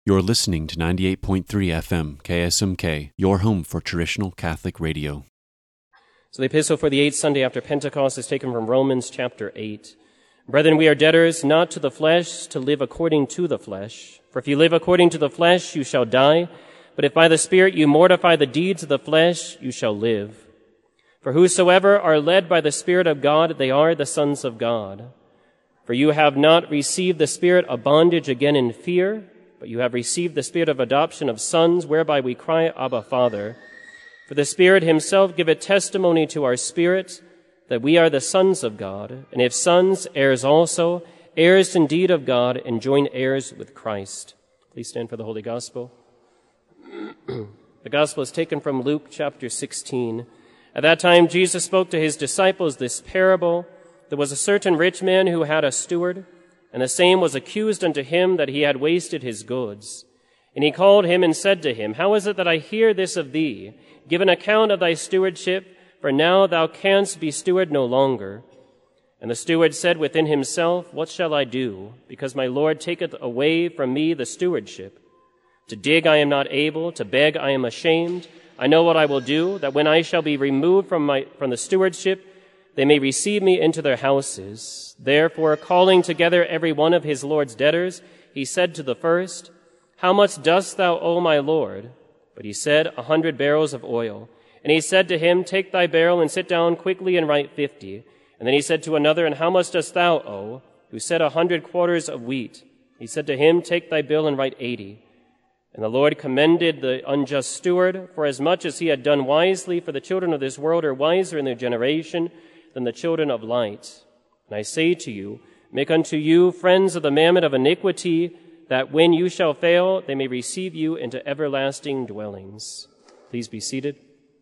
You're listening to 98.3 FM KSMK, your home for traditional Catholic radio. So the epistle for the 8th Sunday after Pentecost is taken from Romans chapter 8. Brethren, we are debtors not to the flesh to live according to the flesh. For if you live according to the flesh, you shall die. But if by the Spirit you mortify the deeds of the flesh, you shall live. For whosoever are led by the Spirit of God, they are the sons of God. For you have not received the spirit of bondage again in fear, but you have received the spirit of adoption of sons, whereby we cry, Abba, Father. For the Spirit himself giveth testimony to our spirit that we are the sons of God, and if sons, heirs also, heirs indeed of God, and joint heirs with Christ. Please stand for the Holy Gospel. The Gospel is taken from Luke chapter 16. At that time Jesus spoke to his disciples this parable. There was a certain rich man who had a steward, and the same was accused unto him that he had wasted his goods. And he called him and said to him, How is it that I hear this of thee? Give an account of thy stewardship, for now thou canst be steward no longer. And the steward said within himself, What shall I do? Because my Lord taketh away from me the stewardship. To dig I am not able, to beg I am ashamed. I know what I will do, that when I shall be removed from the stewardship, they may receive me into their houses. Therefore, calling together every one of his Lord's debtors, he said to the first, How much dost thou owe my Lord? But he said, 100 barrels of oil. And he said to him, Take thy barrel and sit down quickly and write 50. And then he said to another, And how much dost thou owe? Who said, 100 quarters of wheat. He said to him, Take thy bill and write 80. And the Lord commended the unjust steward, for as much as he had done wisely, for the children of this world are wiser in their generation than the children of light. And I say to you, make unto you friends of the mammon of iniquity, that when you shall fail, they may receive you into everlasting dwellings. Please be seated.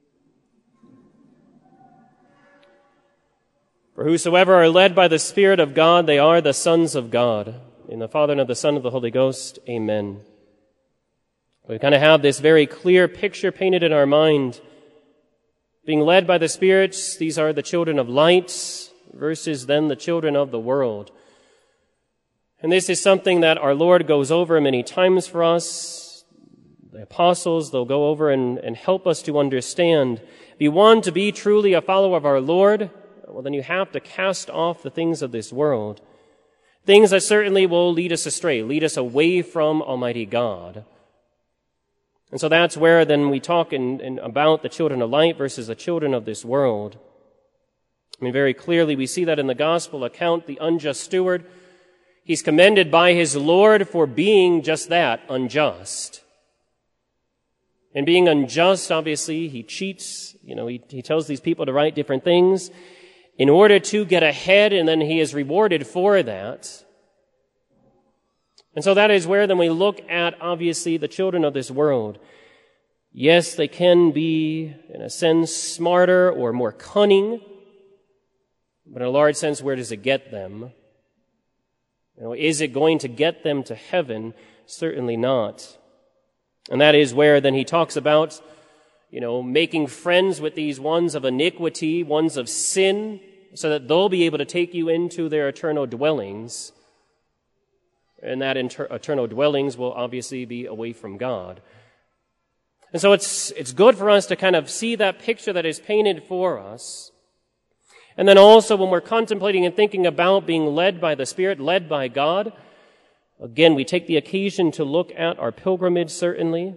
For whosoever are led by the Spirit of God, they are the sons of God. In the Father, and of the Son, and of the Holy Ghost, amen. We kind of have this very clear picture painted in our mind. Being led by the Spirit, these are the children of light, versus then the children of the world. And this is something that our Lord goes over many times for us. The apostles, they'll go over and help us to understand. If you want to be truly a follower of our Lord, well, then you have to cast off the things of this world. Things that certainly will lead us astray, lead us away from Almighty God. And so that's where then we talk about the children of light versus the children of this world. I mean, very clearly we see that in the gospel account, the unjust steward, he's commended by his Lord for being just that, unjust. And being unjust, obviously, he cheats. He tells these people to write different things in order to get ahead, and then he is rewarded for that. And so that is where then we look at, obviously, the children of this world. Yes, they can be, in a sense, smarter or more cunning, but in a large sense, where does it get them? Is it going to get them to heaven? Certainly not. And that is where then he talks about, making friends with these ones of iniquity, ones of sin, so that they'll be able to take you into their eternal dwellings. And that eternal dwellings will obviously be away from God. And so it's good for us to kind of see that picture that is painted for us. And then also when we're contemplating and thinking about being led by the Spirit, led by God, again, we take the occasion to look at our pilgrimage, certainly.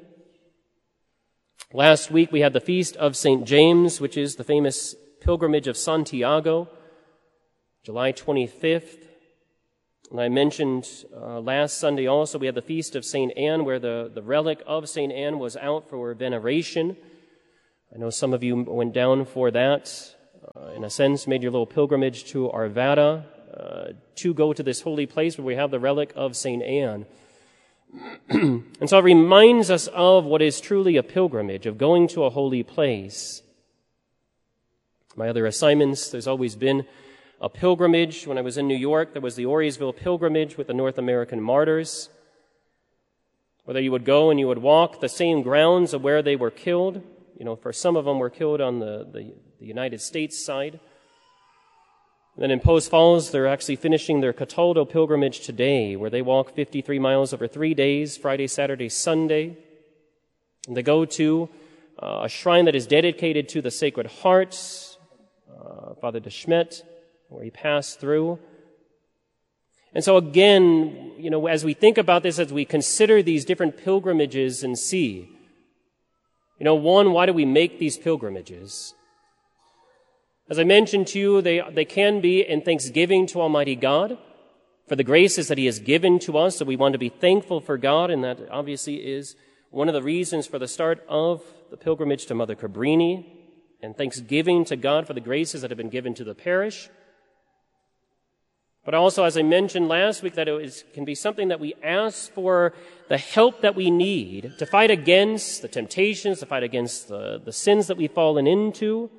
Last week we had the Feast of St. James, which is the famous pilgrimage of Santiago, July 25th. And I mentioned last Sunday also we had the Feast of St. Anne, where the relic of St. Anne was out for veneration. I know some of you went down for that. In a sense, made your little pilgrimage to Arvada to go to this holy place where we have the relic of St. Anne. And so it reminds us of what is truly a pilgrimage, of going to a holy place. My other assignments, there's always been a pilgrimage. When I was in New York, there was the Auriesville pilgrimage with the North American martyrs, whether you would go and you would walk the same grounds of where they were killed. For some of them were killed on the United States side. And then in Post Falls, they're actually finishing their Cataldo pilgrimage today, where they walk 53 miles over 3 days, Friday, Saturday, Sunday. And they go to a shrine that is dedicated to the Sacred Heart, Father de Schmet, where he passed through. And so again, as we think about this, as we consider these different pilgrimages and see, one, why do we make these pilgrimages? As I mentioned to you, they can be in thanksgiving to Almighty God for the graces that He has given to us. So we want to be thankful for God, and that obviously is one of the reasons for the start of the pilgrimage to Mother Cabrini, and thanksgiving to God for the graces that have been given to the parish. But also, as I mentioned last week, that it can be something that we ask for the help that we need to fight against the temptations, to fight against the sins that we've fallen into.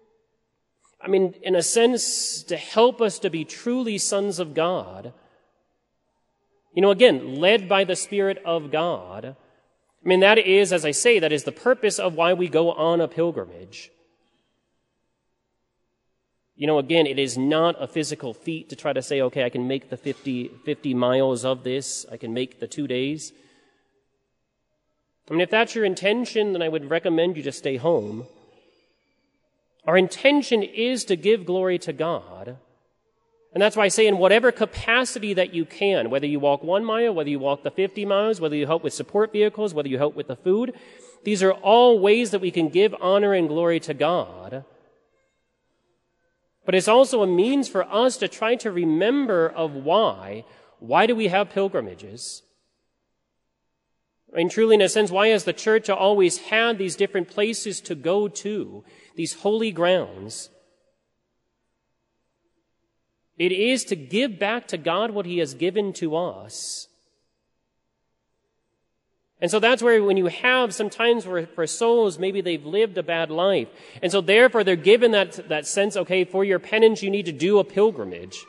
In a sense, to help us to be truly sons of God. Again, led by the Spirit of God. That is, as I say, that is the purpose of why we go on a pilgrimage. Again, it is not a physical feat to try to say, okay, I can make the 50 miles of this. I can make the 2 days. If that's your intention, then I would recommend you just stay home. Our intention is to give glory to God. And that's why I say in whatever capacity that you can, whether you walk 1 mile, whether you walk the 50 miles, whether you help with support vehicles, whether you help with the food, these are all ways that we can give honor and glory to God. But it's also a means for us to try to remember of why. Why do we have pilgrimages? Truly, in a sense, why has the church always had these different places to go to, these holy grounds? It is to give back to God what He has given to us. And so that's where when you have sometimes for souls, maybe they've lived a bad life. And so therefore they're given that sense, okay, for your penance you need to do a pilgrimage.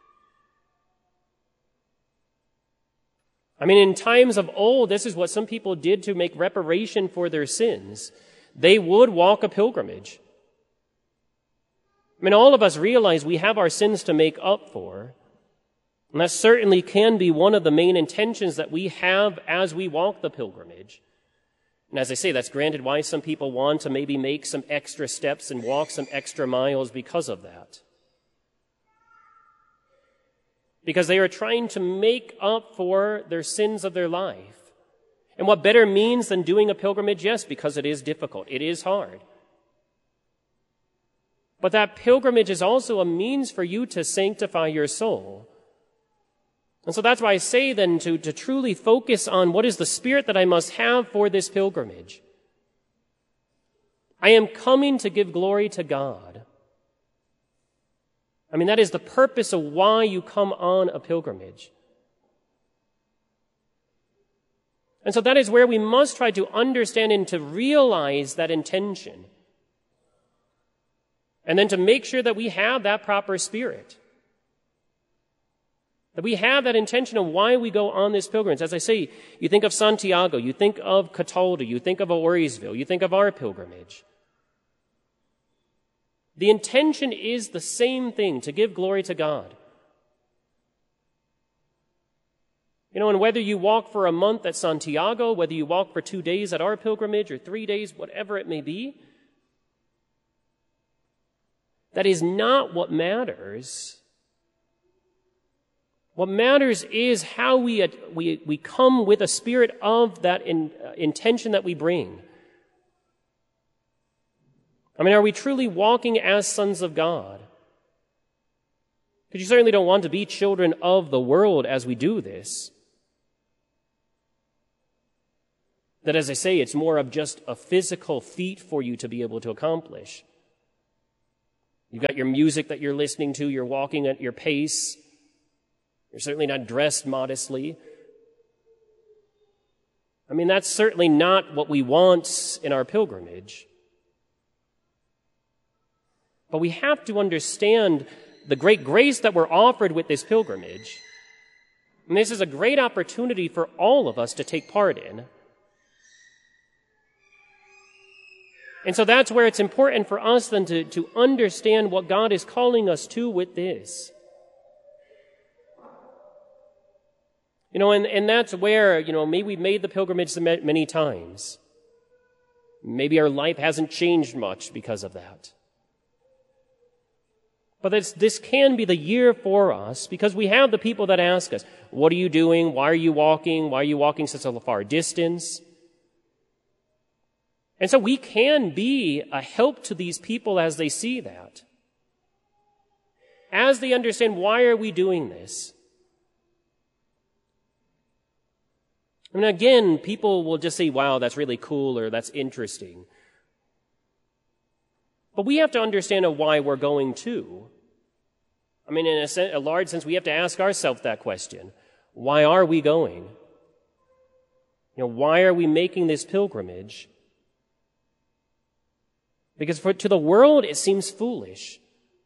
In times of old, this is what some people did to make reparation for their sins. They would walk a pilgrimage. All of us realize we have our sins to make up for. And that certainly can be one of the main intentions that we have as we walk the pilgrimage. And as I say, that's granted why some people want to maybe make some extra steps and walk some extra miles because of that. Because they are trying to make up for their sins of their life. And what better means than doing a pilgrimage? Yes, because it is difficult. It is hard. But that pilgrimage is also a means for you to sanctify your soul. And so that's why I say then to truly focus on what is the spirit that I must have for this pilgrimage. I am coming to give glory to God. That is the purpose of why you come on a pilgrimage. And so that is where we must try to understand and to realize that intention. And then to make sure that we have that proper spirit. That we have that intention of why we go on this pilgrimage. As I say, you think of Santiago, you think of Cataldo, you think of Aurysville, you think of our pilgrimage. The intention is the same thing, to give glory to God. And whether you walk for a month at Santiago, whether you walk for 2 days at our pilgrimage or 3 days, whatever it may be, that is not what matters. What matters is how we come with a spirit of that intention that we bring. Are we truly walking as sons of God? Because you certainly don't want to be children of the world as we do this. That, as I say, it's more of just a physical feat for you to be able to accomplish. You've got your music that you're listening to, you're walking at your pace. You're certainly not dressed modestly. That's certainly not what we want in our pilgrimage. But we have to understand the great grace that we're offered with this pilgrimage. And this is a great opportunity for all of us to take part in. And so that's where it's important for us then to understand what God is calling us to with this. And that's where, maybe we've made the pilgrimage many times. Maybe our life hasn't changed much because of that. But this can be the year for us because we have the people that ask us, what are you doing? Why are you walking? Why are you walking such a far distance? And so we can be a help to these people as they see that. As they understand, why are we doing this? Again, people will just say, wow, that's really cool or that's interesting. But we have to understand why we're going to. In a large sense, we have to ask ourselves that question. Why are we going? Why are we making this pilgrimage? Because to the world, it seems foolish.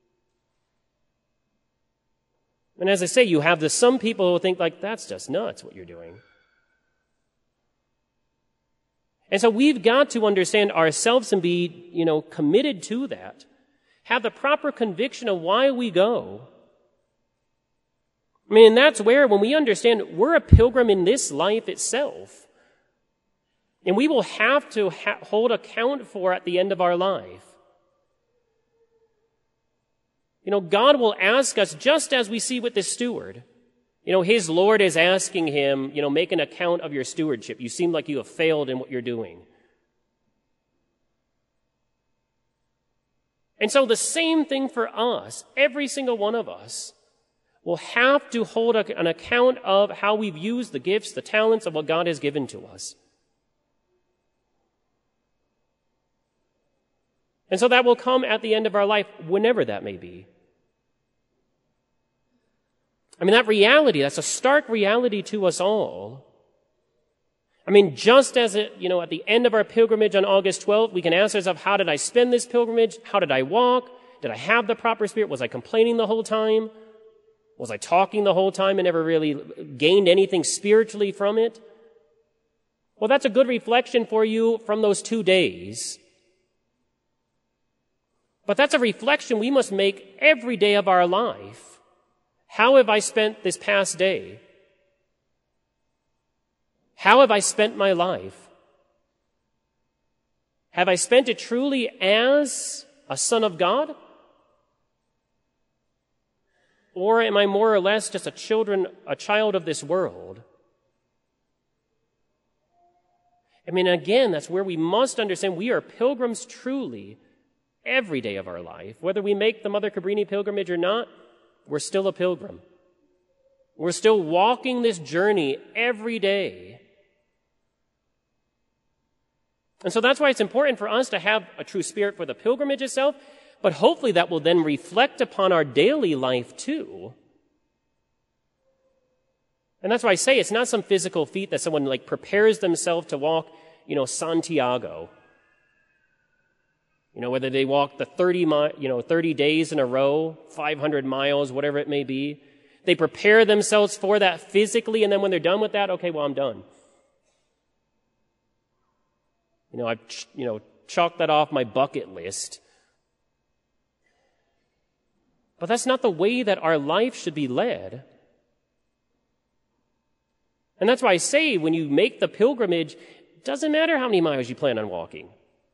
And as I say, you have some people who think that's just nuts what you're doing. And so we've got to understand ourselves and be, committed to that. Have the proper conviction of why we go. And that's where, when we understand we're a pilgrim in this life itself, and we will have to hold account for at the end of our life. God will ask us just as we see with this steward. His Lord is asking him, make an account of your stewardship. You seem like you have failed in what you're doing. And so the same thing for us, every single one of us will have to hold an account of how we've used the gifts, the talents of what God has given to us. And so that will come at the end of our life, whenever that may be. That reality, that's a stark reality to us all. Just as at the end of our pilgrimage on August 12th, we can ask ourselves, how did I spend this pilgrimage? How did I walk? Did I have the proper spirit? Was I complaining the whole time? Was I talking the whole time and never really gained anything spiritually from it? Well, that's a good reflection for you from those 2 days. But that's a reflection we must make every day of our life. How have I spent this past day? How have I spent my life? Have I spent it truly as a son of God? Or am I more or less just a child of this world? Again, that's where we must understand we are pilgrims truly every day of our life. Whether we make the Mother Cabrini pilgrimage or not, we're still a pilgrim. We're still walking this journey every day. And so that's why it's important for us to have a true spirit for the pilgrimage itself, but hopefully that will then reflect upon our daily life too. And that's why I say it's not some physical feat that someone prepares themselves to walk, Santiago. Whether they walk the 30 days in a row, 500 miles, whatever it may be. They prepare themselves for that physically, and then when they're done with that, okay, well, I'm done. I've, chalked that off my bucket list. But that's not the way that our life should be led. And that's why I say when you make the pilgrimage, it doesn't matter how many miles you plan on walking.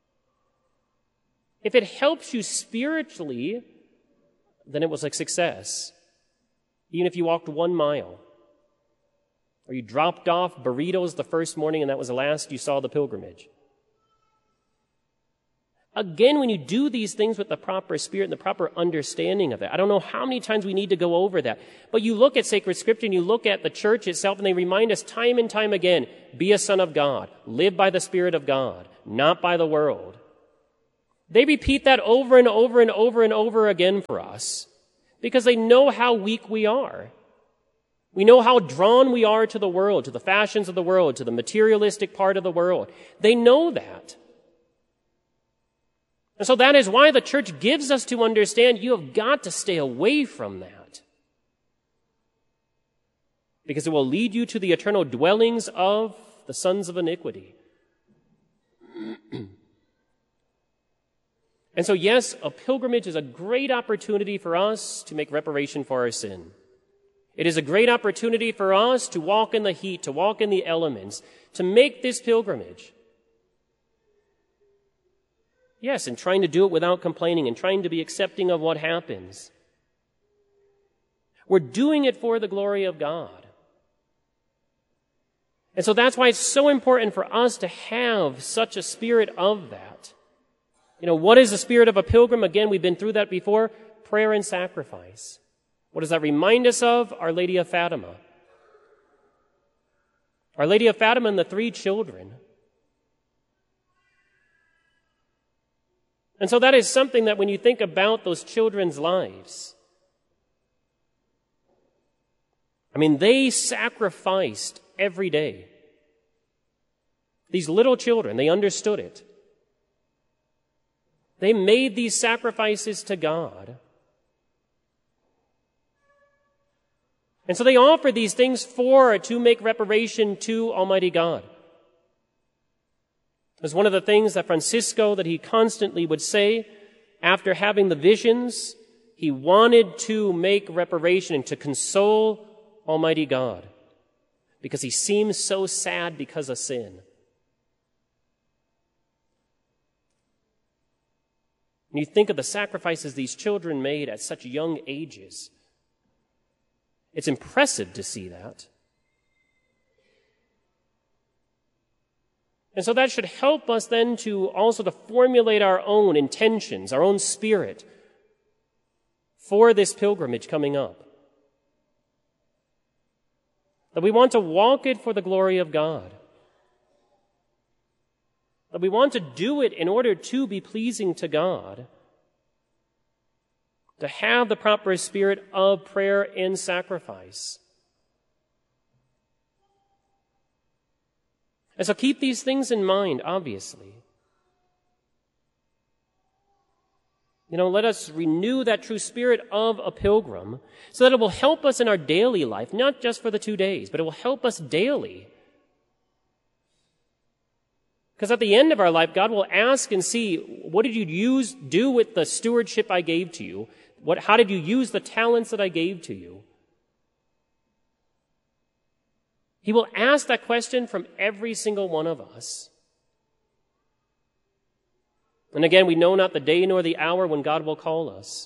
If it helps you spiritually, then it was a success. Even if you walked 1 mile, or you dropped off burritos the first morning and that was the last you saw the pilgrimage. Again, when you do these things with the proper spirit and the proper understanding of it, I don't know how many times we need to go over that, but you look at sacred scripture and you look at the church itself and they remind us time and time again, be a son of God, live by the Spirit of God, not by the world. They repeat that over and over and over and over again for us because they know how weak we are. We know how drawn we are to the world, to the fashions of the world, to the materialistic part of the world. They know that. And so that is why the church gives us to understand you have got to stay away from that. Because it will lead you to the eternal dwellings of the sons of iniquity. And so, yes, a pilgrimage is a great opportunity for us to make reparation for our sin. It is a great opportunity for us to walk in the heat, to walk in the elements, to make this pilgrimage. Yes, and trying to do it without complaining and trying to be accepting of what happens. We're doing it for the glory of God. And so that's why it's so important for us to have such a spirit of that. What is the spirit of a pilgrim? Again, we've been through that before. Prayer and sacrifice. What does that remind us of? Our Lady of Fatima. Our Lady of Fatima and the 3 children. And so that is something that when you think about those children's lives, they sacrificed every day. These little children, they understood it. They made these sacrifices to God. And so they offered these things to make reparation to Almighty God. It was one of the things that Francisco, that he constantly would say after having the visions. He wanted to make reparation and to console Almighty God because he seems so sad because of sin. And you think of the sacrifices these children made at such young ages. It's impressive to see that. And so that should help us then to formulate our own intentions, our own spirit for this pilgrimage coming up. That we want to walk it for the glory of God. That we want to do it in order to be pleasing to God. To have the proper spirit of prayer and sacrifice. And so keep these things in mind, obviously. Let us renew that true spirit of a pilgrim so that it will help us in our daily life, not just for the 2 days, but it will help us daily. Because at the end of our life, God will ask and see, what did you do with the stewardship I gave to you? How did you use the talents that I gave to you? He will ask that question from every single one of us. And again, we know not the day nor the hour when God will call us.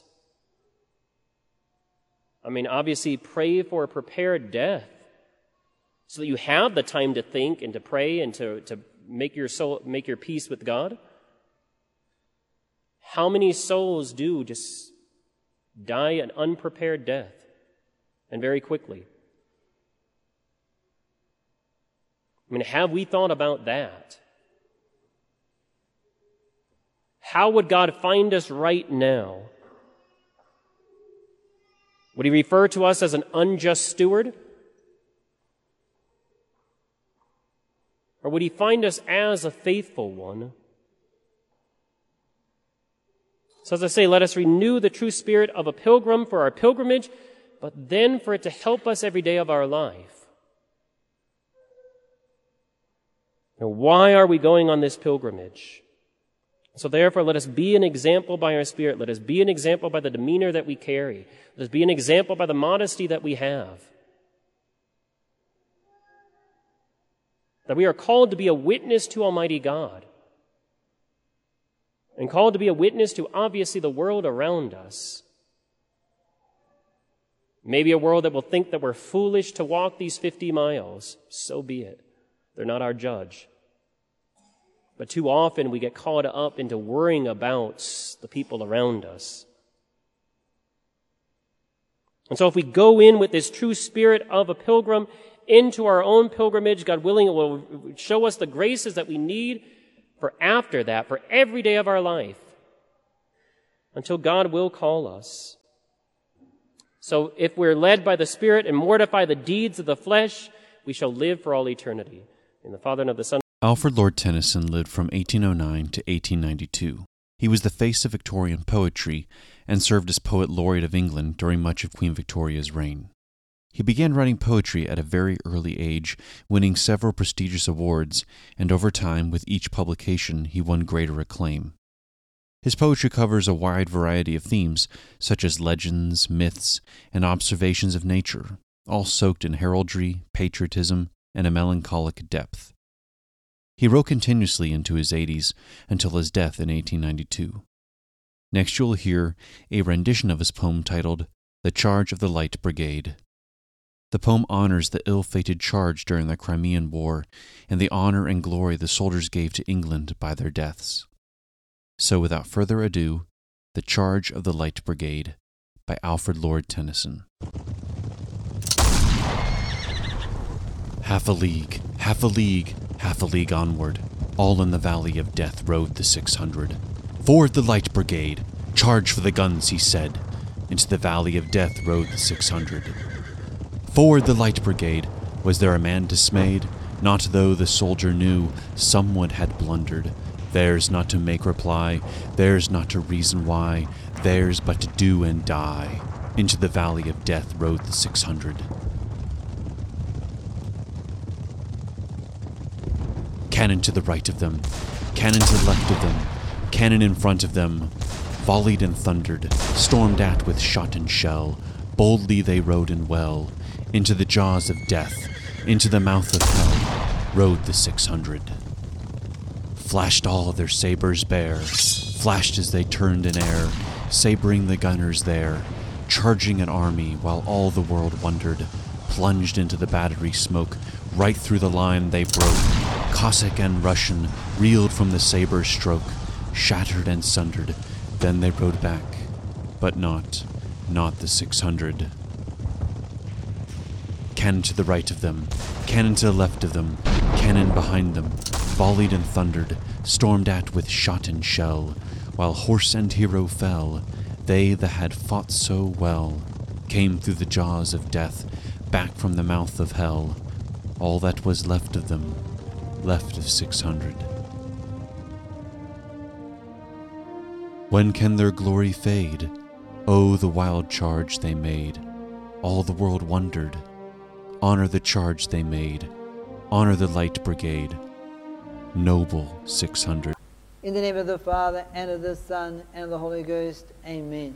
Obviously, pray for a prepared death so that you have the time to think and to pray and to make your peace with God. How many souls do just die an unprepared death, and very quickly? Have we thought about that? How would God find us right now? Would he refer to us as an unjust steward? Or would he find us as a faithful one? So as I say, let us renew the true spirit of a pilgrim for our pilgrimage, but then for it to help us every day of our life. Now, why are we going on this pilgrimage? So therefore, let us be an example by our spirit. Let us be an example by the demeanor that we carry. Let us be an example by the modesty that we have. That we are called to be a witness to Almighty God. And called to be a witness to, obviously, the world around us. Maybe a world that will think that we're foolish to walk these 50 miles. So be it. They're not our judge. But too often we get caught up into worrying about the people around us. And so if we go in with this true spirit of a pilgrim into our own pilgrimage, God willing, it will show us the graces that we need for after that, for every day of our life, until God will call us. So if we're led by the Spirit and mortify the deeds of the flesh, we shall live for all eternity. In the Father and of the Son. Alfred Lord Tennyson lived from 1809 to 1892. He was the face of Victorian poetry and served as Poet Laureate of England during much of Queen Victoria's reign. He began writing poetry at a very early age, winning several prestigious awards, and over time, with each publication, he won greater acclaim. His poetry covers a wide variety of themes, such as legends, myths, and observations of nature, all soaked in heraldry, patriotism, and a melancholic depth. He wrote continuously into his 80s until his death in 1892. Next you'll hear a rendition of his poem titled The Charge of the Light Brigade. The poem honors the ill-fated charge during the Crimean War and the honor and glory the soldiers gave to England by their deaths. So without further ado, The Charge of the Light Brigade by Alfred Lord Tennyson. Half a league, half a league, half a league onward, all in the valley of death rode the 600. Forward the Light Brigade, charge for the guns, he said. Into the valley of death rode the 600. Forward the Light Brigade, was there a man dismayed? Not though the soldier knew someone had blundered. Theirs not to make reply, theirs not to reason why, theirs but to do and die. Into the valley of death rode the 600. Cannon to the right of them, cannon to the left of them, cannon in front of them, volleyed and thundered, stormed at with shot and shell. Boldly they rode and well, into the jaws of death, into the mouth of hell, rode the 600. Flashed all their sabers bare, flashed as they turned in air, sabering the gunners there, charging an army while all the world wondered, plunged into the battery smoke, right through the line they broke. Cossack and Russian reeled from the saber stroke, shattered and sundered, then they rode back, but not the 600. Cannon to the right of them, cannon to the left of them, cannon behind them, volleyed and thundered, stormed at with shot and shell, while horse and hero fell. They that had fought so well came through the jaws of death, back from the mouth of hell. All that was left of them, left of 600. When can their glory fade? Oh, the wild charge they made. All the world wondered. Honor the charge they made. Honor the Light Brigade. Noble 600. In the name of the Father, and of the Son, and of the Holy Ghost. Amen.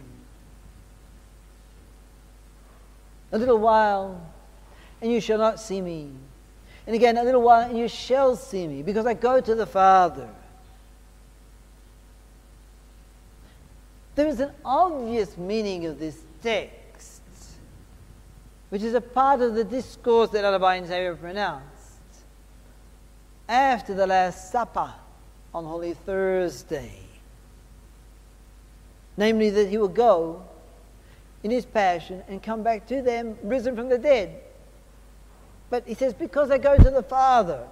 A little while, and you shall not see me. And again, a little while, and you shall see me, because I go to the Father. There is an obvious meaning of this text, which is a part of the discourse that our Divine Saviour pronounced after the Last Supper on Holy Thursday. Namely, that he will go in his passion and come back to them risen from the dead. But he says, because I go to the Father.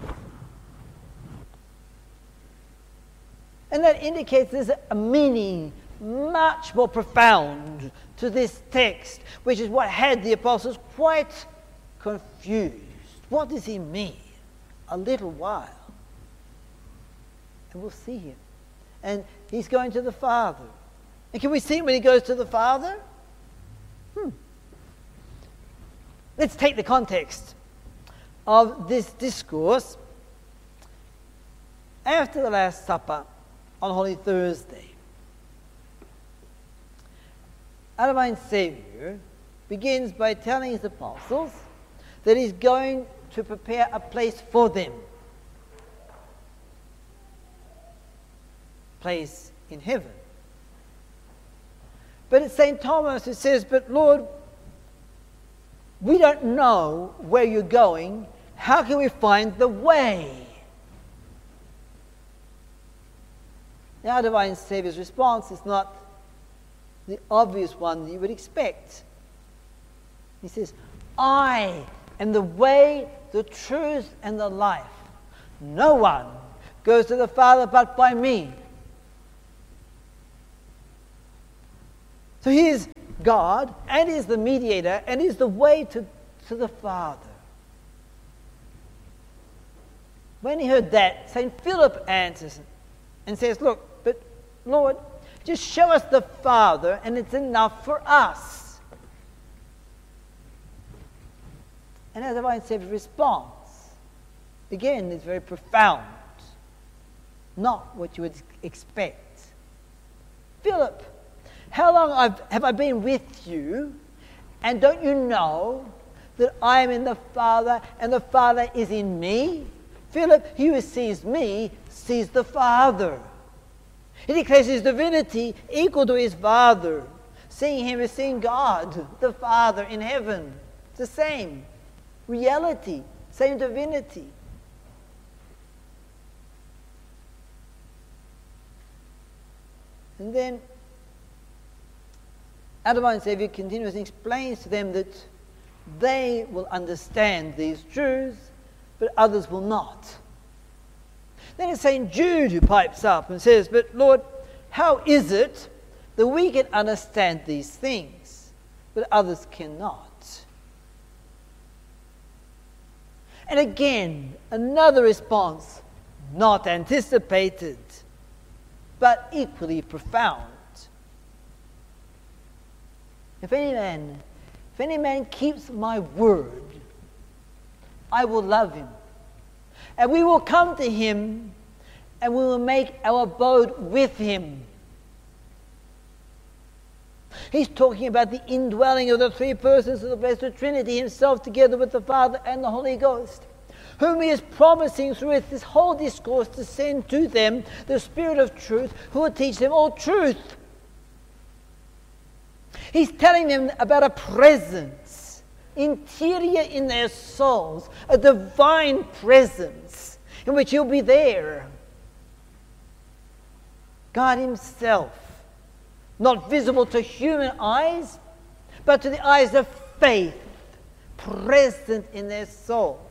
And that indicates there's a meaning much more profound to this text, which is what had the apostles quite confused. What does he mean? A little while. And we'll see him. And he's going to the Father. And can we see him when he goes to the Father? Let's take the context of this discourse after the Last Supper on Holy Thursday. Our Divine Saviour begins by telling his apostles that he's going to prepare a place for them. Place in heaven. But it's St. Thomas who says, but Lord, we don't know where you're going. How can we find the way? Now, our Divine Saviour's response is not the obvious one that you would expect. He says, I am the way, the truth, and the life. No one goes to the Father but by me. So he is God, and he is the mediator, and he is the way to the Father. When he heard that, St. Philip answers and says, look, but Lord, just show us the Father, and it's enough for us. And our Divine Saviour's response, again, is very profound. Not what you would expect. Philip, how long have I been with you, and don't you know that I am in the Father and the Father is in me? Philip, he who sees me sees the Father. He declares his divinity equal to his Father. Seeing him is seeing God, the Father in heaven. It's the same reality, same divinity. And then our divine Savior continues and explains to them that they will understand these truths, but others will not. Then it's St. Jude who pipes up and says, but Lord, how is it that we can understand these things, but others cannot? And again, another response, not anticipated, but equally profound. If any man keeps my word, I will love him. And we will come to him, and we will make our abode with him. He's talking about the indwelling of the three persons of the Blessed Trinity, himself together with the Father and the Holy Ghost, whom he is promising through this whole discourse to send to them the Spirit of truth, who will teach them all truth. He's telling them about a presence, interior in their souls, a divine presence in which he'll be there. God himself, not visible to human eyes, but to the eyes of faith, present in their souls.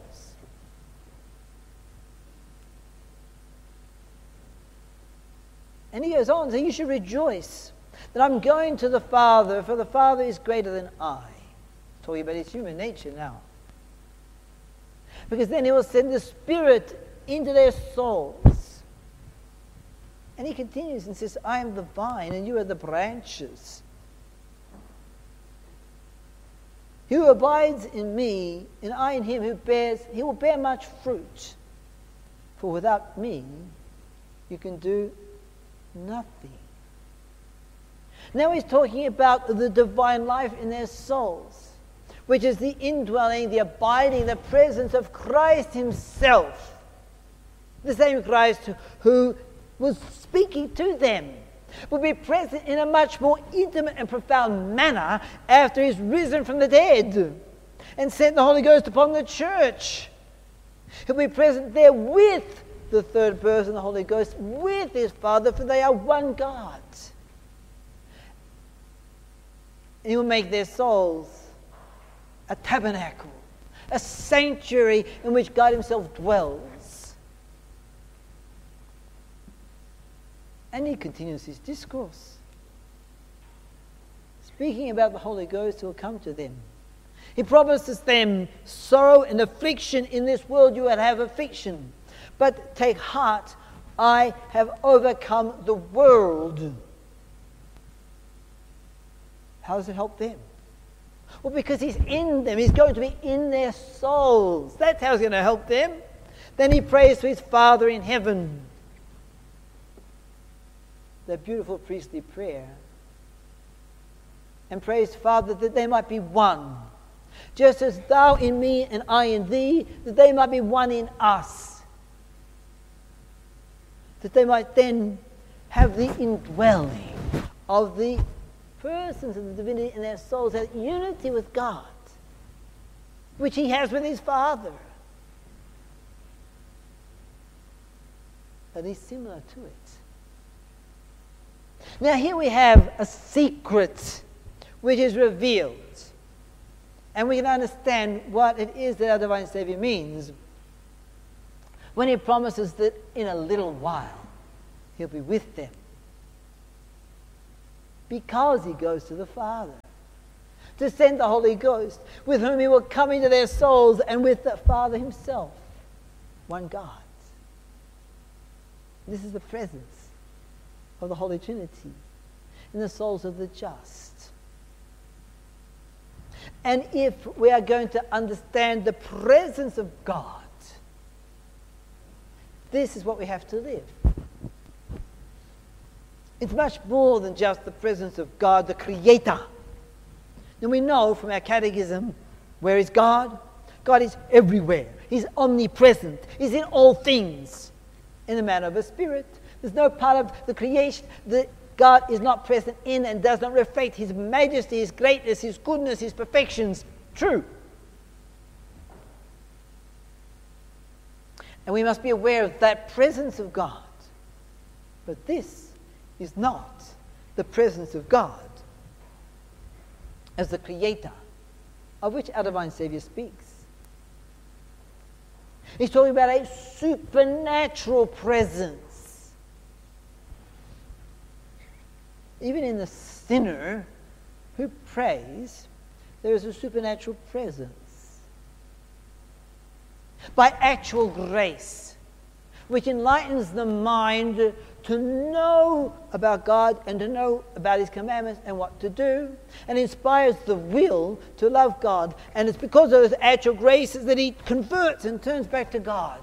And he goes on, so you should rejoice that I'm going to the Father, for the Father is greater than I. Talking about his human nature now. Because then he will send the Spirit into their souls. And he continues and says, I am the vine and you are the branches. He who abides in me and I in him, he will bear much fruit. For without me, you can do nothing. Now he's talking about the divine life in their souls, which is the indwelling, the abiding, the presence of Christ himself. The same Christ who was speaking to them will be present in a much more intimate and profound manner after he's risen from the dead and sent the Holy Ghost upon the church. He'll be present there with the third person, the Holy Ghost, with his Father, for they are one God. And he will make their souls a tabernacle, a sanctuary in which God himself dwells. And he continues his discourse, speaking about the Holy Ghost who will come to them. He promises them sorrow and affliction. In this world you will have affliction. But take heart, I have overcome the world. How does it help them? Well, because he's in them. He's going to be in their souls. That's how he's going to help them. Then he prays to his Father in heaven. That beautiful priestly prayer. And prays, Father, that they might be one. Just as thou in me and I in thee, that they might be one in us. That they might then have the indwelling of the persons of the divinity in their souls, that unity with God, which he has with his Father. At least similar to it. Now here we have a secret which is revealed. And we can understand what it is that our divine Savior means when he promises that in a little while he'll be with them. Because he goes to the Father to send the Holy Ghost, with whom he will come into their souls, and with the Father himself, one God. This is the presence of the Holy Trinity in the souls of the just. And if we are going to understand the presence of God, this is what we have to live. It's much more than just the presence of God, the Creator. And we know from our catechism, where is God? God is everywhere. He's omnipresent. He's in all things in the manner of a spirit. There's no part of the creation that God is not present in and does not reflect His majesty, His greatness, His goodness, His perfections. True. And we must be aware of that presence of God. But this is not the presence of God as the Creator, of which our divine Saviour speaks. He's talking about a supernatural presence. Even in the sinner who prays, there is a supernatural presence. By actual grace, which enlightens the mind to know about God and to know about His commandments and what to do, and inspires the will to love God. And it's because of those actual graces that He converts and turns back to God.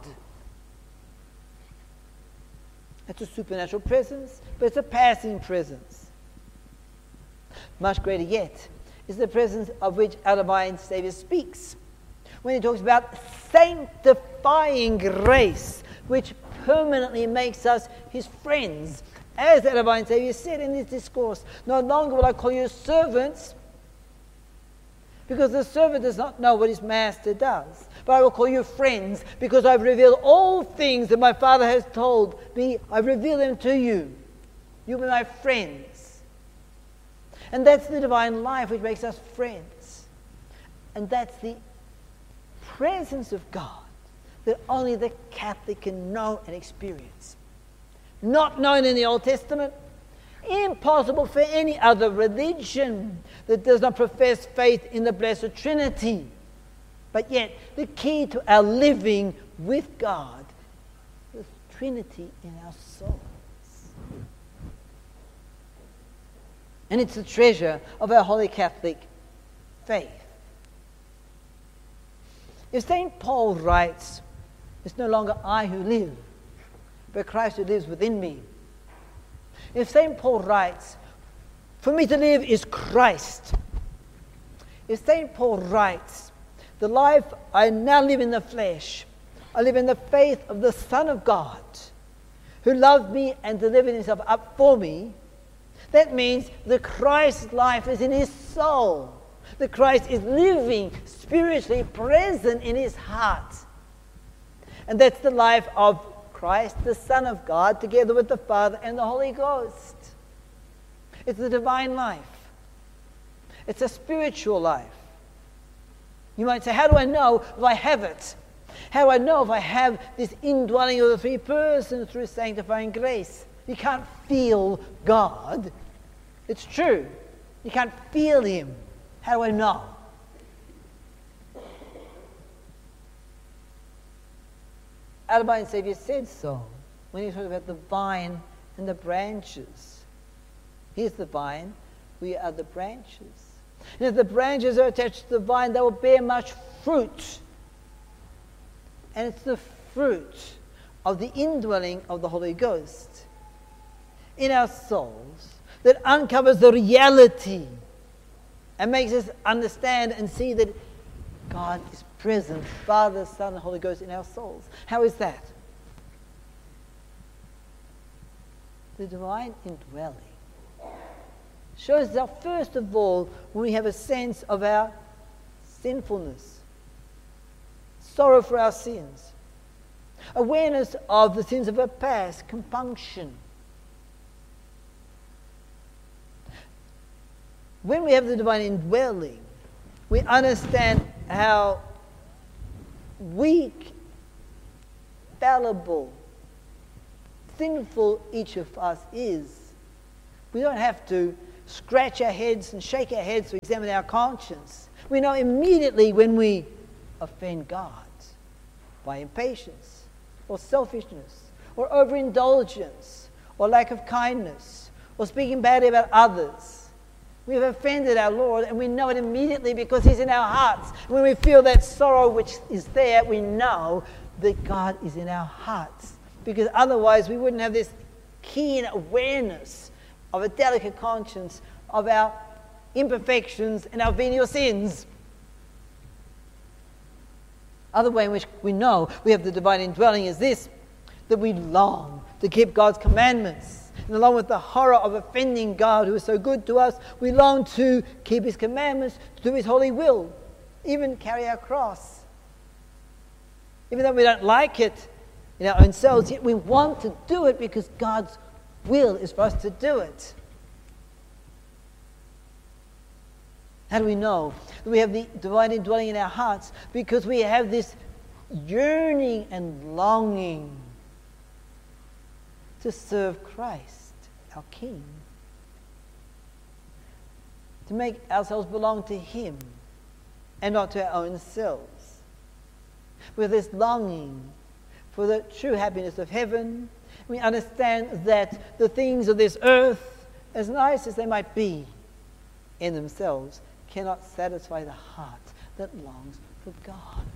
It's a supernatural presence, but it's a passing presence. Much greater yet is the presence of which our divine Saviour speaks when He talks about sanctifying grace, which permanently makes us His friends. As our divine Saviour said in this discourse, no longer will I call you servants, because the servant does not know what his master does. But I will call you friends, because I've revealed all things that my Father has told me. I've revealed them to you. You'll be my friends. And that's the divine life which makes us friends. And that's the presence of God that only the Catholic can know and experience. Not known in the Old Testament, impossible for any other religion that does not profess faith in the Blessed Trinity. But yet, the key to our living with God is Trinity in our souls. And it's the treasure of our Holy Catholic faith. If St. Paul writes, it's no longer I who live, but Christ who lives within me. If St. Paul writes, for me to live is Christ. If St. Paul writes, the life I now live in the flesh, I live in the faith of the Son of God, who loved me and delivered Himself up for me, that means the Christ life is in his soul. The Christ is living, spiritually present in his heart. And that's the life of Christ, the Son of God, together with the Father and the Holy Ghost. It's the divine life. It's a spiritual life. You might say, how do I know if I have it? How do I know if I have this indwelling of the three persons through sanctifying grace? You can't feel God. It's true. You can't feel Him. How do I know? Our divine Saviour said so when He talked about the vine and the branches. He's the vine, we are the branches. And if the branches are attached to the vine, they will bear much fruit. And it's the fruit of the indwelling of the Holy Ghost in our souls that uncovers the reality and makes us understand and see that God is present, Father, Son, and Holy Ghost in our souls. How is that? The divine indwelling shows us, first of all, when we have a sense of our sinfulness, sorrow for our sins, awareness of the sins of our past, compunction. When we have the divine indwelling, we understand how weak, fallible, sinful each of us is. We don't have to scratch our heads and shake our heads to examine our conscience. We know immediately when we offend God by impatience or selfishness or overindulgence or lack of kindness or speaking badly about others. We've offended our Lord, and we know it immediately because He's in our hearts. When we feel that sorrow which is there, we know that God is in our hearts, because otherwise we wouldn't have this keen awareness of a delicate conscience, of our imperfections and our venial sins. Other way in which we know we have the divine indwelling is this, that we long to keep God's commandments. And along with the horror of offending God, who is so good to us, we long to keep his commandments, to do his holy will, even carry our cross. Even though we don't like it in our own selves, yet we want to do it because God's will is for us to do it. How do we know that we have the divine indwelling in our hearts? Because we have this yearning and longing to serve Christ, our King. To make ourselves belong to him and not to our own selves. With this longing for the true happiness of heaven, we understand that the things of this earth, as nice as they might be in themselves, cannot satisfy the heart that longs for God.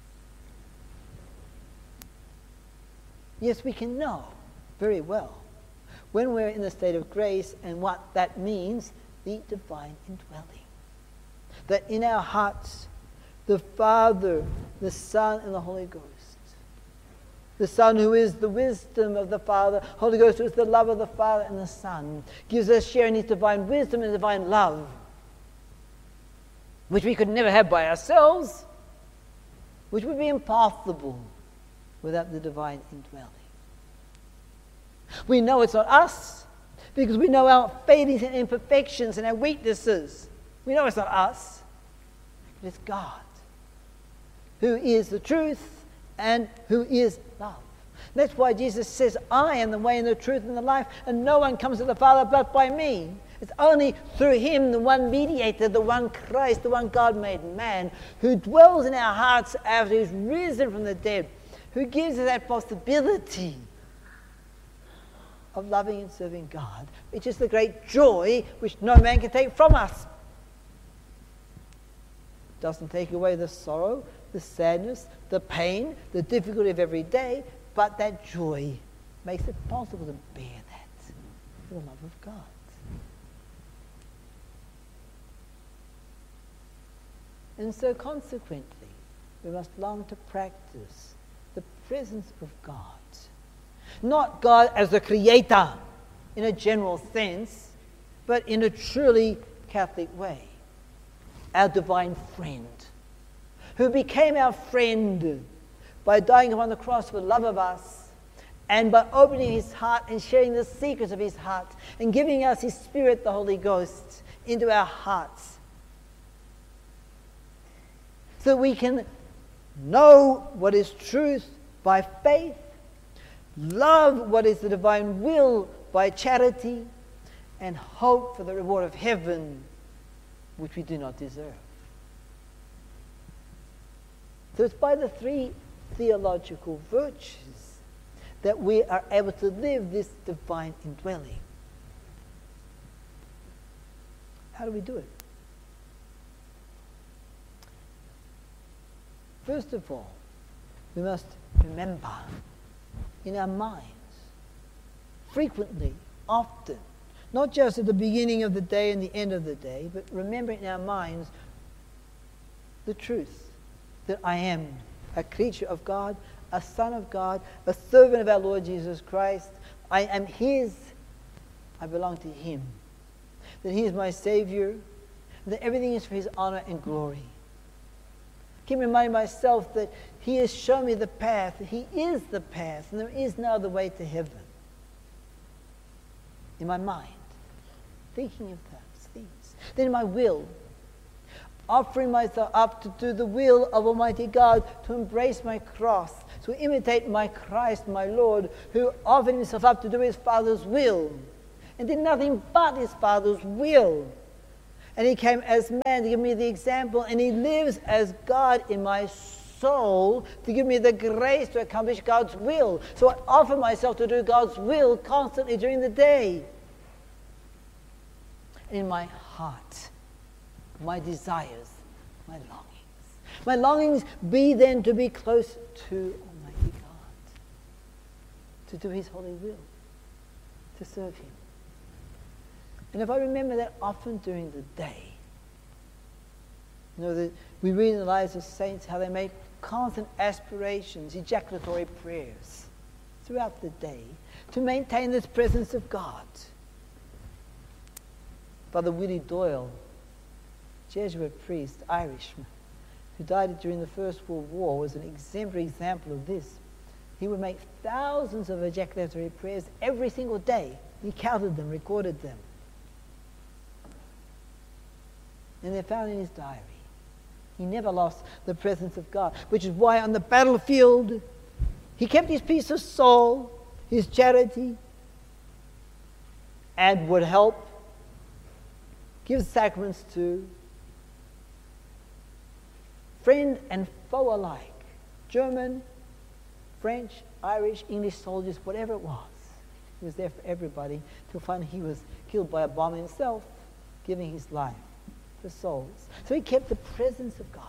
Yes, we can know very well when we're in the state of grace and what that means, the divine indwelling. That in our hearts, the Father, the Son, and the Holy Ghost, the Son who is the wisdom of the Father, Holy Ghost who is the love of the Father and the Son, gives us share in his divine wisdom and divine love, which we could never have by ourselves, which would be impossible without the divine indwelling. We know it's not us because we know our failings and imperfections and our weaknesses. We know it's not us, but it's God, who is the truth and who is love. That's why Jesus says, I am the way and the truth and the life, and no one comes to the Father but by me. It's only through him, the one mediator, the one Christ, the one God made man, who dwells in our hearts after he's risen from the dead, who gives us that possibility of loving and serving God, which is the great joy which no man can take from us. It doesn't take away the sorrow, the sadness, the pain, the difficulty of every day, but that joy makes it possible to bear that for the love of God. And so consequently, we must long to practice the presence of God. Not God as the creator in a general sense, but in a truly Catholic way. Our divine friend, who became our friend by dying upon the cross for the love of us, and by opening his heart and sharing the secrets of his heart, and giving us his Spirit, the Holy Ghost, into our hearts, so we can know what is truth by faith, love what is the divine will by charity, and hope for the reward of heaven, which we do not deserve. So it's by the three theological virtues that we are able to live this divine indwelling. How do we do it? First of all, we must remember in our minds, frequently, often, not just at the beginning of the day and the end of the day, but remember in our minds the truth that I am a creature of God, a son of God, a servant of our Lord Jesus Christ. I am his. I belong to him. That he is my Savior. That everything is for his honor and glory. Keep reminding myself that he has shown me the path. He is the path, and there is no other way to heaven. In my mind, thinking of those things. Then in my will, offering myself up to do the will of Almighty God, to embrace my cross, to imitate my Christ, my Lord, who offered himself up to do his Father's will, and did nothing but his Father's will. And he came as man to give me the example, and he lives as God in my soul to give me the grace to accomplish God's will. So I offer myself to do God's will constantly during the day. And in my heart, my desires, my longings. My longings be then to be close to Almighty God, to do his holy will, to serve him. And if I remember that often during the day, we read in the lives of saints how they make constant aspirations, ejaculatory prayers throughout the day to maintain this presence of God. Brother Willie Doyle, Jesuit priest, Irishman, who died during the First World War, was an exemplary example of this. He would make thousands of ejaculatory prayers every single day. He counted them, recorded them. And they're found in his diary. He never lost the presence of God, which is why on the battlefield, he kept his peace of soul, his charity, and would help, give sacraments to friend and foe alike, German, French, Irish, English soldiers, whatever it was. He was there for everybody till finally he was killed by a bomb himself, giving his life for souls. So he kept the presence of God.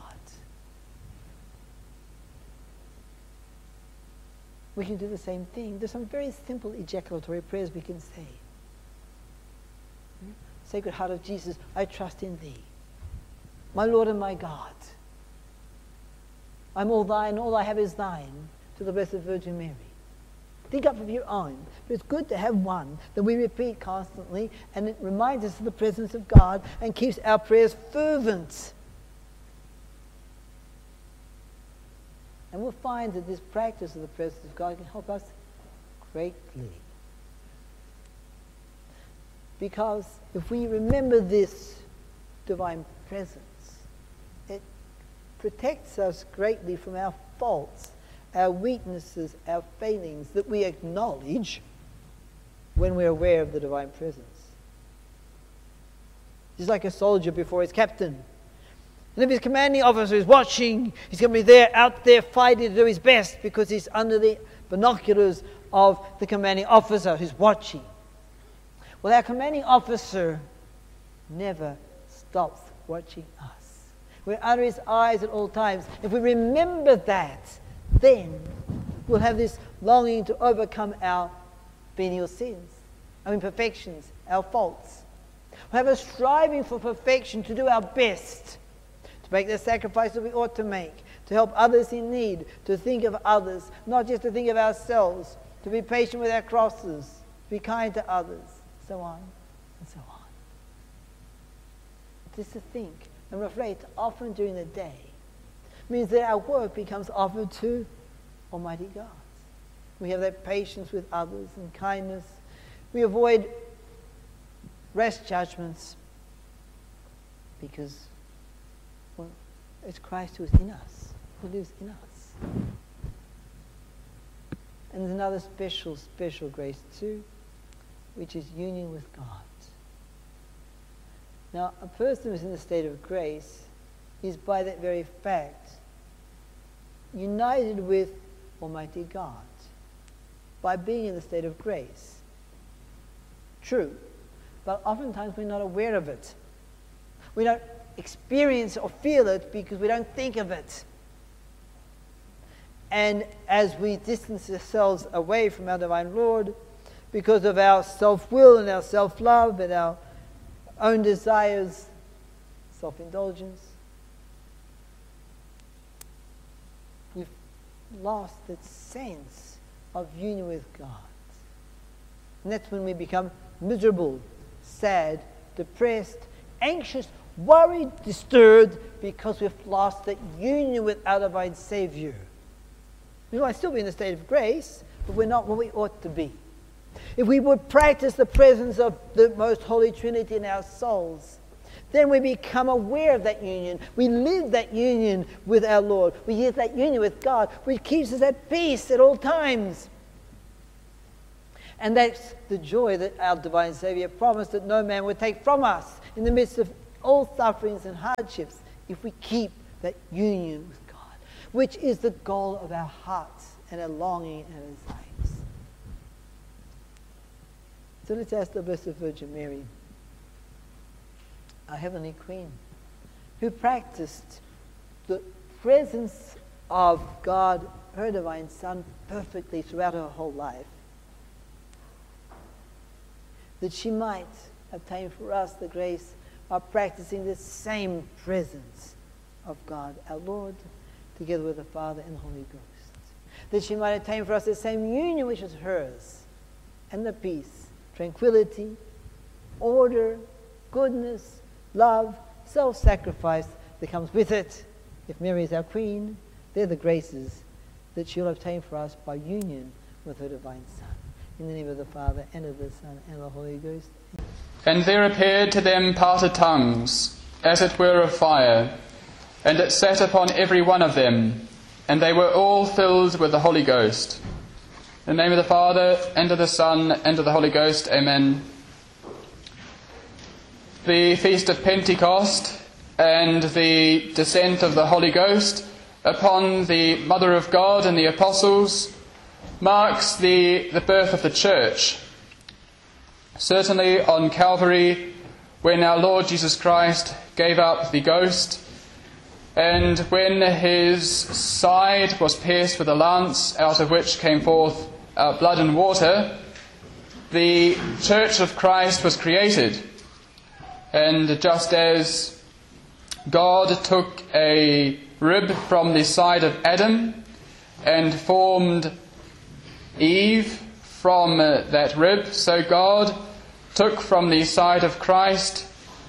We can do the same thing. There's some very simple ejaculatory prayers we can say. Sacred Heart of Jesus, I trust in thee. My Lord and my God. I'm all thine, all I have is thine, to the Blessed Virgin Mary. Think up of your own. But it's good to have one that we repeat constantly, and it reminds us of the presence of God and keeps our prayers fervent. And we'll find that this practice of the presence of God can help us greatly. Because if we remember this divine presence, it protects us greatly from our faults, our weaknesses, our failings that we acknowledge when we're aware of the divine presence. He's like a soldier before his captain. And if his commanding officer is watching, he's going to be there, out there fighting to do his best because he's under the binoculars of the commanding officer who's watching. Well, our commanding officer never stops watching us. We're under his eyes at all times. If we remember that, then we'll have this longing to overcome our venial sins, our imperfections, our faults. We'll have a striving for perfection, to do our best, to make the sacrifice that we ought to make, to help others in need, to think of others, not just to think of ourselves, to be patient with our crosses, be kind to others, so on and so on. Just to think and reflect often during the day means that our work becomes offered to Almighty God. We have that patience with others and kindness. We avoid rash judgments because, well, it's Christ who is in us, who lives in us. And there's another special grace too, which is union with God. Now, a person who's in a state of grace is by that very fact united with Almighty God by being in the state of grace. True, but oftentimes we're not aware of it. We don't experience or feel it because we don't think of it. And as we distance ourselves away from our Divine Lord because of our self-will and our self-love and our own desires, self-indulgence, we've lost that sense of union with God. And that's when we become miserable, sad, depressed, anxious, worried, disturbed, because we've lost that union with our divine Savior. We might still be in a state of grace, but we're not what we ought to be. If we would practice the presence of the Most Holy Trinity in our souls, then we become aware of that union. We live that union with our Lord. We live that union with God, which keeps us at peace at all times. And that's the joy that our divine Savior promised that no man would take from us in the midst of all sufferings and hardships if we keep that union with God, which is the goal of our hearts and our longing and our desires. So let's ask the Blessed Virgin Mary, our Heavenly Queen, who practiced the presence of God, her Divine Son, perfectly throughout her whole life, that she might obtain for us the grace of practicing the same presence of God, our Lord, together with the Father and the Holy Ghost, that she might attain for us the same union which is hers, and the peace, tranquility, order, goodness, love, self-sacrifice that comes with it. If Mary is our Queen, they're the graces that she'll obtain for us by union with her divine Son. In the name of the Father, and of the Son, and of the Holy Ghost. And there appeared to them parted tongues, as it were of fire, and it sat upon every one of them, and they were all filled with the Holy Ghost. In the name of the Father, and of the Son, and of the Holy Ghost. Amen. The Feast of Pentecost and the descent of the Holy Ghost upon the Mother of God and the Apostles marks the birth of the Church. Certainly on Calvary, when our Lord Jesus Christ gave up the Ghost, and when his side was pierced with a lance, out of which came forth blood and water, the Church of Christ was created. And just as God took a rib from the side of Adam and formed Eve from that rib, so God took from the side of Christ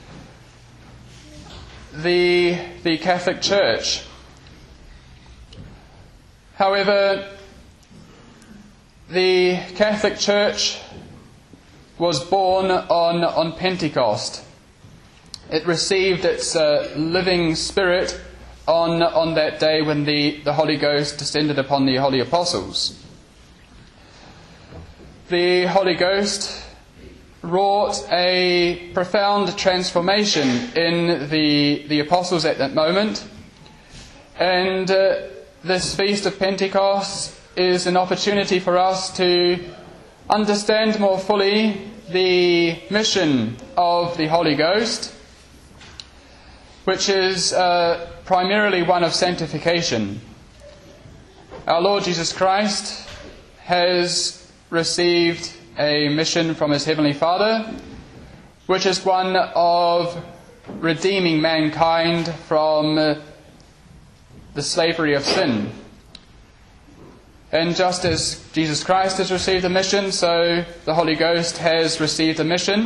the Catholic Church. However, the Catholic Church was born on Pentecost. It received its living spirit on that day when the Holy Ghost descended upon the Holy Apostles. The Holy Ghost wrought a profound transformation in the Apostles at that moment. And this Feast of Pentecost is an opportunity for us to understand more fully the mission of the Holy Ghost, which is primarily one of sanctification. Our Lord Jesus Christ has received a mission from his Heavenly Father, which is one of redeeming mankind from the slavery of sin. And just as Jesus Christ has received a mission, so the Holy Ghost has received a mission.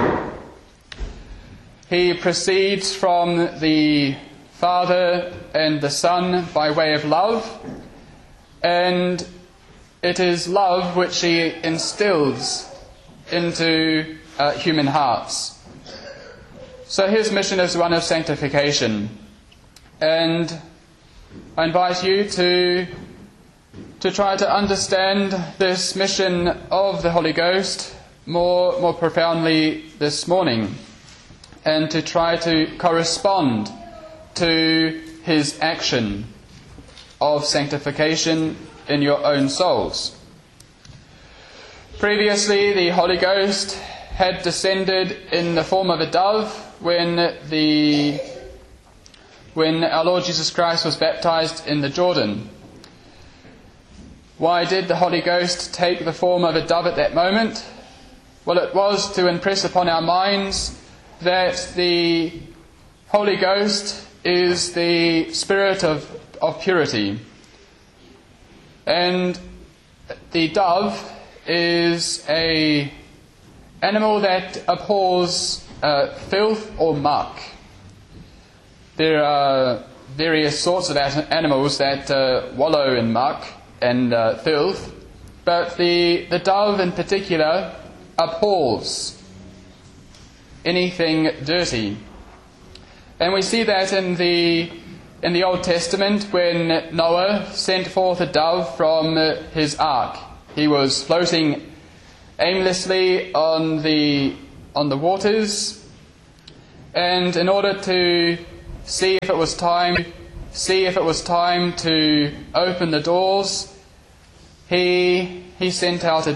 He proceeds from the Father and the Son by way of love, and it is love which he instills into human hearts. So his mission is one of sanctification. And I invite you to try to understand this mission of the Holy Ghost more profoundly this morning, and to try to correspond to his action of sanctification in your own souls. Previously, the Holy Ghost had descended in the form of a dove when our Lord Jesus Christ was baptized in the Jordan. Why did the Holy Ghost take the form of a dove at that moment? Well, it was to impress upon our minds that the Holy Ghost is the spirit of purity. And the dove is an animal that abhors filth or muck. There are various sorts of animals that wallow in muck and filth, but the dove in particular abhors anything dirty. And we see that in the Old Testament when Noah sent forth a dove from his ark. He was floating aimlessly on the waters, and in order to see if it was time to open the doors, he sent out a